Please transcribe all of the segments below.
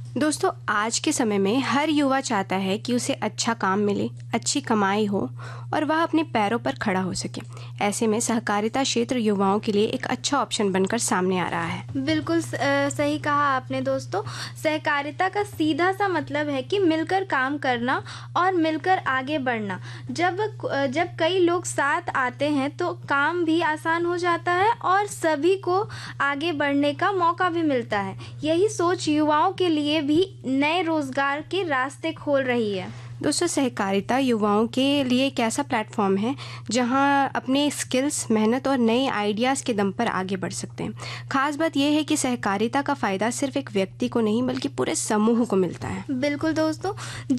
दोस्तों, आज के समय में हर युवा चाहता है कि उसे अच्छा काम मिले, अच्छी कमाई हो और वह अपने पैरों पर खड़ा हो सके। ऐसे में सहकारिता क्षेत्र युवाओं के लिए एक अच्छा ऑप्शन बनकर सामने आ रहा है। बिल्कुल सही कहा आपने दोस्तों। सहकारिता का सीधा मतलब है कि मिलकर काम करना और मिलकर आगे बढ़ना। जब कई लोग साथ आते हैं तो काम भी आसान हो जाता है और सभी को आगे बढ़ने का मौका भी मिलता है। यही सोच युवाओं के लिए भी नए रोजगार के रास्ते खोल रही है। दोस्तों, सहकारिता युवाओं के लिए एक ऐसा प्लेटफॉर्म है जहां अपने स्किल्स, मेहनत और नए आइडियाज़ के दम पर आगे बढ़ सकते हैं। खास बात यह है कि सहकारिता का फ़ायदा सिर्फ एक व्यक्ति को नहीं बल्कि पूरे समूह को मिलता है। बिल्कुल दोस्तों,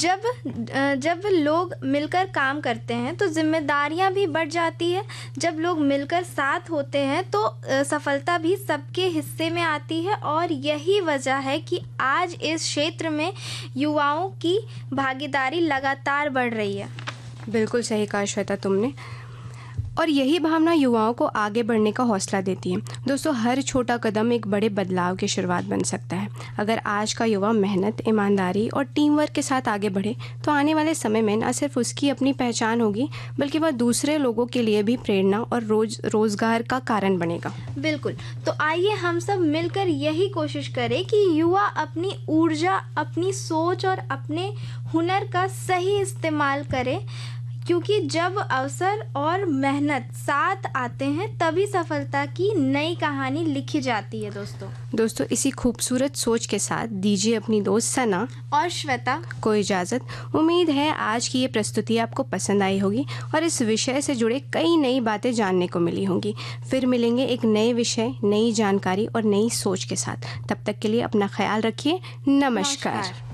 जब लोग मिलकर काम करते हैं तो जिम्मेदारियां भी बढ़ जाती है। जब लोग मिलकर साथ होते हैं तो सफलता भी सबके हिस्से में आती है और यही वजह है कि आज इस क्षेत्र में युवाओं की भागीदारी लगातार बढ़ रही है। बिल्कुल सही कहा श्वेता तुमने। और यही भावना युवाओं को आगे बढ़ने का हौसला देती है। दोस्तों, हर छोटा कदम एक बड़े बदलाव की शुरुआत बन सकता है। अगर आज का युवा मेहनत, ईमानदारी और टीम वर्क के साथ आगे बढ़े तो आने वाले समय में न सिर्फ उसकी अपनी पहचान होगी बल्कि वह दूसरे लोगों के लिए भी प्रेरणा और रोजगार का कारण बनेगा। बिल्कुल, तो आइए हम सब मिलकर यही कोशिश करें कि युवा अपनी ऊर्जा, अपनी सोच और अपने हुनर का सही इस्तेमाल करें, क्योंकि जब अवसर और मेहनत साथ आते हैं तभी सफलता की नई कहानी लिखी जाती है। दोस्तों, इसी खूबसूरत सोच के साथ दीजिए अपनी दोस्त सना और श्वेता को इजाज़त। उम्मीद है आज की ये प्रस्तुति आपको पसंद आई होगी और इस विषय से जुड़े कई नई बातें जानने को मिली होंगी। फिर मिलेंगे एक नए विषय, नई जानकारी और नई सोच के साथ। तब तक के लिए अपना ख्याल रखिए। नमस्कार।